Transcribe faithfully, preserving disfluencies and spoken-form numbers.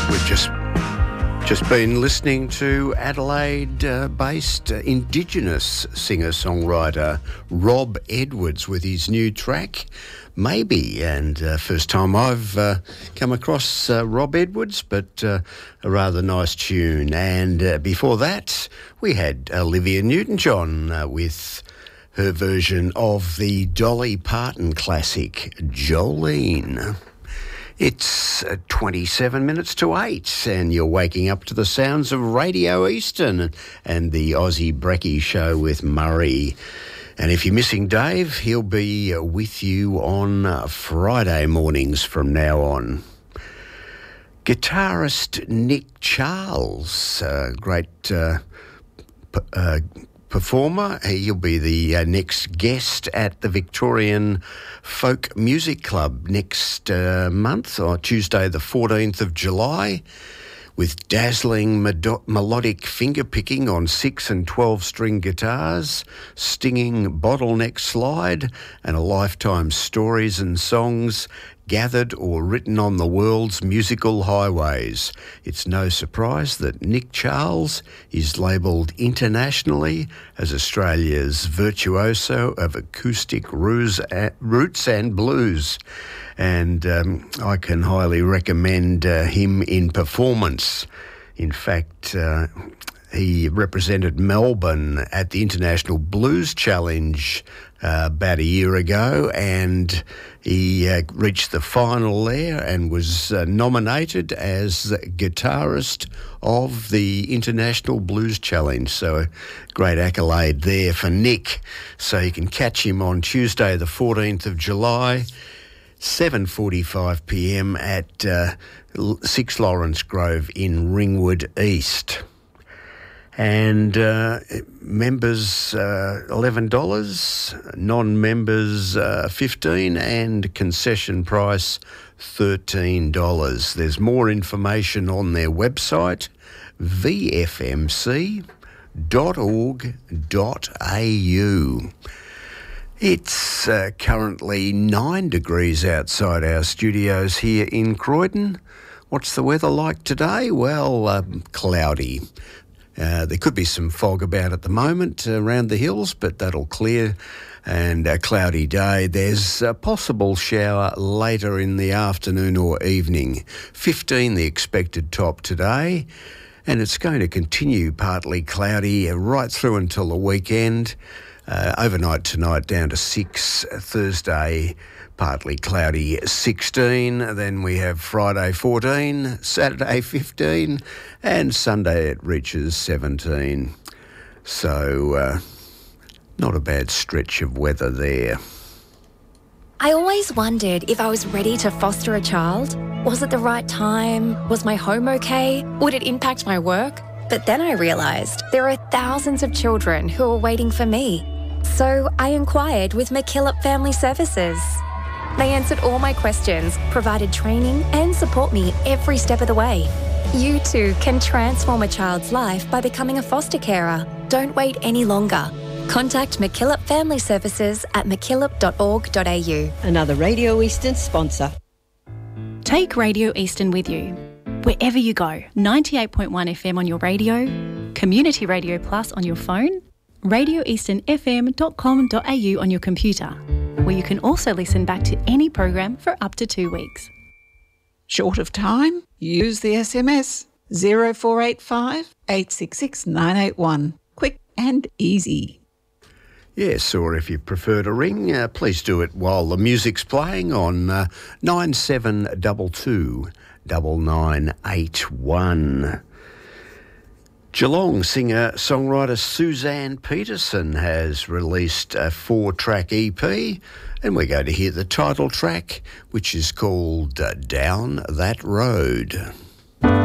We've just just been listening to Adelaide-based uh, uh, Indigenous singer-songwriter Rob Edwards with his new track, Maybe. And uh, first time I've uh, come across uh, Rob Edwards, but uh, a rather nice tune. And uh, before that, we had Olivia Newton-John uh, with her version of the Dolly Parton classic, Jolene. It's uh, twenty-seven minutes to eight, and you're waking up to the sounds of Radio Eastern and the Aussie Brekkie Show with Murray. And if you're missing Dave, he'll be uh, with you on uh, Friday mornings from now on. Guitarist Nick Charles, uh, great uh, p- uh, performer. He'll be the uh, next guest at the Victorian Folk Music Club next uh, month, or Tuesday the fourteenth of July, with dazzling medo- melodic finger-picking on six and twelve-string guitars, stinging bottleneck slide, and a lifetime stories and songs gathered or written on the world's musical highways. It's no surprise that Nick Charles is labelled internationally as Australia's virtuoso of acoustic roots and blues. And um, I can highly recommend uh, him in performance. In fact, uh, he represented Melbourne at the International Blues Challenge uh, about a year ago, and he uh, reached the final there and was uh, nominated as the guitarist of the International Blues Challenge. So a great accolade there for Nick. So you can catch him on Tuesday the fourteenth of July, seven forty-five p m at uh, six Lawrence Grove in Ringwood East. And uh, members uh, eleven dollars, non-members uh, fifteen dollars, and concession price thirteen dollars. There's more information on their website, v f m c dot org dot a u. It's uh, currently nine degrees outside our studios here in Croydon. What's the weather like today? Well, uh, cloudy. Uh, there could be some fog about at the moment uh, around the hills, but that'll clear, and a cloudy day. There's a possible shower later in the afternoon or evening. fifteen the expected top today, and it's going to continue partly cloudy uh, right through until the weekend. Uh, overnight tonight down to six, Thursday partly cloudy sixteen, then we have Friday fourteen, Saturday fifteen, and Sunday it reaches seventeen. So uh, not a bad stretch of weather there. I always wondered if I was ready to foster a child. Was it the right time? Was my home okay? Would it impact my work? But then I realised there are thousands of children who are waiting for me. So I inquired with McKillop Family Services. They answered all my questions, provided training and support me every step of the way. You too can transform a child's life by becoming a foster carer. Don't wait any longer. Contact McKillop Family Services at mckillop dot org dot a u. Another Radio Eastern sponsor. Take Radio Eastern with you, wherever you go. ninety-eight point one F M on your radio, Community Radio Plus on your phone, radio eastern f m dot com dot a u on your computer, where you can also listen back to any program for up to two weeks. Short of time? Use the S M S zero four eight five, eight six six, nine eight one. Quick and easy. Yes, or if you prefer to ring, uh, please do it while the music's playing on uh, nine seven two two, nine nine eight one. Geelong singer-songwriter Suzanne Peterson has released a four-track E P, and we're going to hear the title track, which is called uh, Down That Road.